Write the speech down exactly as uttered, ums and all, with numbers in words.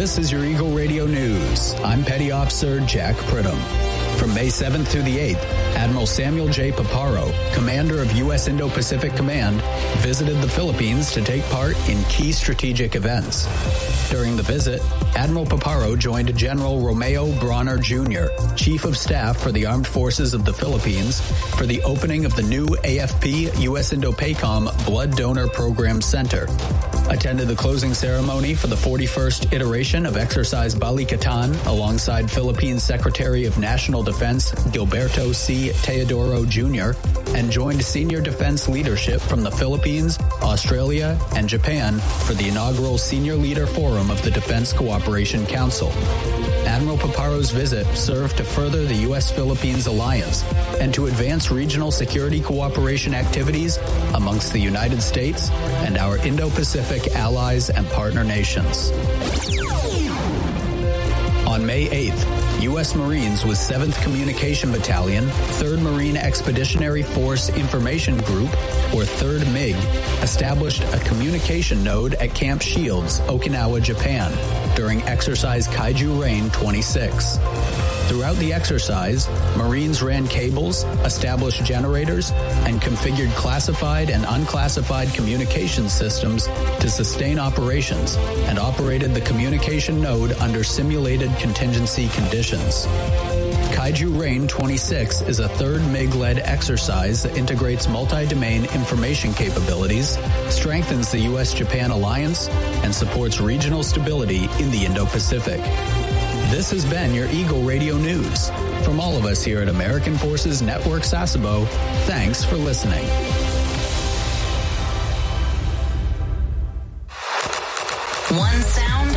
This is your Eagle Radio News. I'm Petty Officer Jack Pridham. From May seventh through the eighth, Admiral Samuel J. Paparo, commander of U S Indo-Pacific Command, visited the Philippines to take part in key strategic events. During the visit, Admiral Paparo joined General Romeo Bronner Junior, Chief of Staff for the Armed Forces of the Philippines, for the opening of the new A F P U S Indo-PACOM Blood Donor Program Center. Attended the closing ceremony for the forty-first iteration of Exercise Balikatan alongside Philippines Secretary of National Defense Gilberto C. Teodoro Junior and joined senior defense leadership from the Philippines, Australia, and Japan for the inaugural Senior Leader Forum of the Defense Cooperation Council. Admiral Paparo's visit served to further the U S Philippines alliance and to advance regional security cooperation activities amongst the United States and our Indo-Pacific allies and partner nations. On May eighth, U S Marines with seventh Communication Battalion, third Marine Expeditionary Force Information Group, or third M I G, established a communication node at Camp Shields, Okinawa, Japan, during exercise Kaiju Rain twenty-six. Throughout the exercise, Marines ran cables, established generators, and configured classified and unclassified communication systems to sustain operations and operated the communication node under simulated contingency conditions. Kaiju Rain twenty-six is a third M I G-led exercise that integrates multi-domain information capabilities, strengthens the U S Japan alliance, and supports regional stability in the Indo-Pacific. This has been your Eagle Radio News. From all of us here at American Forces Network Sasebo, thanks for listening. One sound.